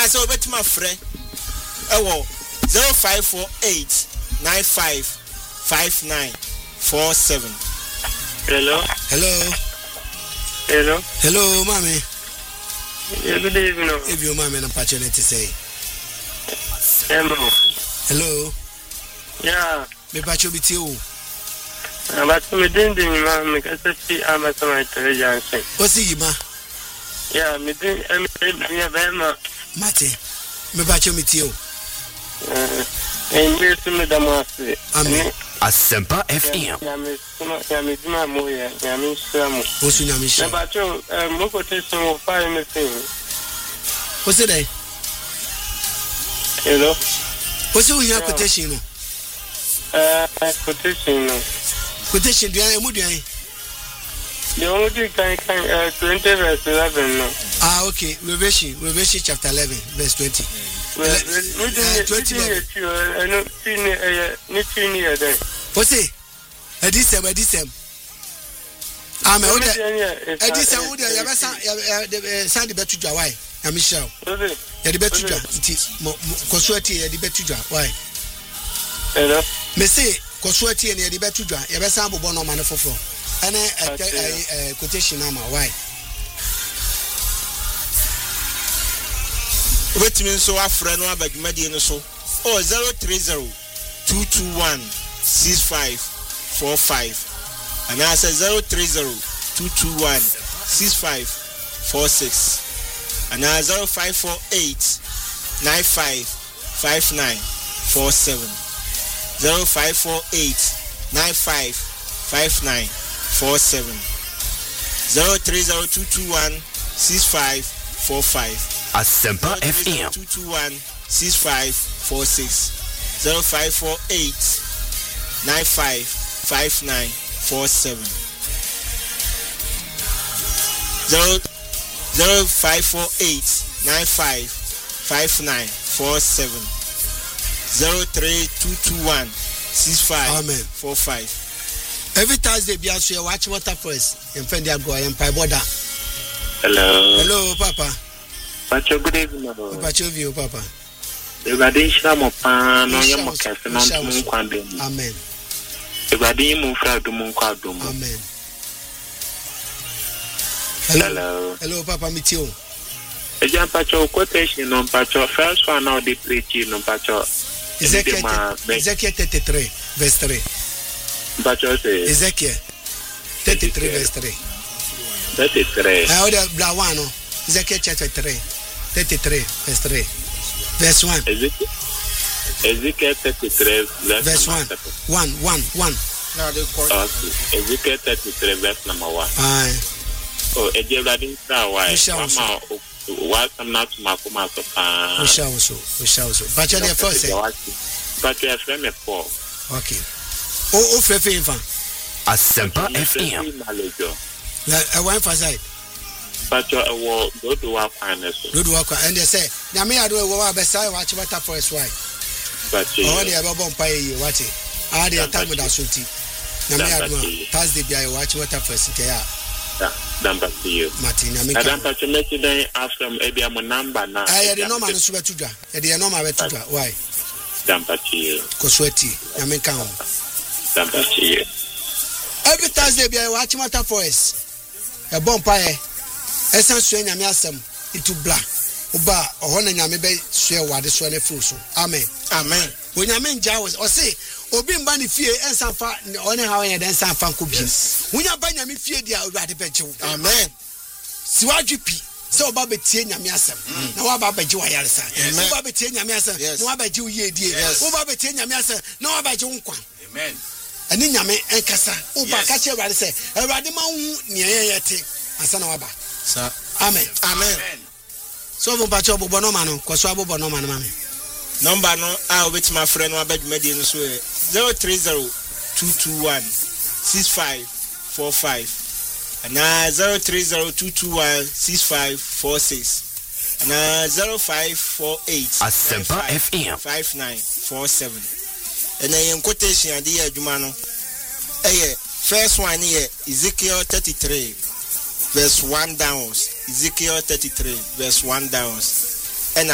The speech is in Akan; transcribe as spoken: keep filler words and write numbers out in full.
so bet my friend ewo zero five four eight nine five five nine four seven. Hello. Hello. Hello. Hello, mommy. Yeah, good evening. If your mommy and Pacha to say. Hello. Hello. Yeah. Me Pacha be you. But me didn't do my because I see I'm at my intelligence. What's he, ma? Yeah, me didn't. I'm a very much. Mate. Me Pacha meet you. And you're to me the most. Amen. Asempa F M. Yamiduma moya, yamishamu. Osu nyamisha. But you, moko testing will find anything. What's it there? Hello. What's your quotation? Uh, quotation. Quotation, do I am doing? The only thing can uh twenty verse eleven. No. Ah, okay. Revelation, Revelation chapter eleven, verse twenty. Well, we didn't twenty. I know. Nichini niya then. What's it? A disem, a disem. I'm a disem. Would you ever send the better to why? I'm Michelle. Yeah, the better to Coswati, the better to why? Hello. Messi, Coswati, and the better to you ever sample bono man for floor. And a quotation number why? Wait me so a friend or bag median so. Oh, zero three zero two two one six five four five. And I say zero three zero two two one six five four six. And I zero five four eight nine five five nine four seven. Zero five four eight nine five five nine four seven. Zero three zero two two one six five four five. Asempa F M. two two one six five four six. Zero five four eight nine five five nine four seven. Zero zero five four eight nine five five nine four seven. Zero three two two one six five four five. Every Thursday, be out here watch water first. And find out go and pie border. Hello. Hello, Papa. Pacho, good evening. Pacho, view, Papa. The Badisha Mopan, no Yamokas, and Munquandum. Amen. The Badim Mufra do Munquadum. Amen. Hello. Hello, Papa, meet you. A young Pacho quotation on Pacho, first one out the preaching on Pacho. Ezekiel thirty-three, verse three. Pacho says Ezekiel thirty-three, verse three. thirty-three. I order black one. Ezekiel chapter three, thirty-three, verse three. Verse one. Ezekiel thirty-three, verse one. One, one, one. Now the court. Ezekiel thirty-three, verse number one. Aye. Oh, Ezekiel didn't say why. Why I'm not Makuma so far. We shall also, we shall also. But you're the first. But you're from a four. Okay. Oh, oh, Frefe infant. Asempa F M. I went for side. But you're a war, go to our finest. Good work. And they say, Yami, I do a war beside watch what up for his wife. But you only have a bomb pie, you watch it. I had a time with that suit. Yami, Thursday, I watch what up for city. Number to you, Martin. I mean, I don't touch a message after maybe I'm a number now. I had a normal Suatuga. I did a normal Vetuga. Why? Dumper to you. Coswetti. I mean, count. Dumper to you. Every Thursday, I watch what up for us. A bomb pie. Essence swing a miasem into black. Uba or one and Yamibe share what is one fruit. Amen. Amen. When I mean Jawas or say, Obin Bunny fear and some fat only how and then some fan could be. When you buy me fear the outright petrol. Amen. Swajipi. So Baba Tia Miasem. No about Juayasa. No Baba Tia Miasa. No about you ye dear. No Baba Tia Miasa. No about Junqua. Amen. And in Yame and Cassa. Uba catcher rather say, a radima near yet. Asanaba. Sir. Amen. Amen. So Bacho Bonomano, Coswabo Bonoman. Number no, I'll wait my friend or beg median swear. Zero three zero two two one six five four five. And now zero three zero two two one six five four six. And now zero five four eight Asempa F M five nine four seven. And I am quotation at the Jumano. Eh, first one here, Ezekiel thirty-three, verse one down. Ezekiel thirty-three, verse one down.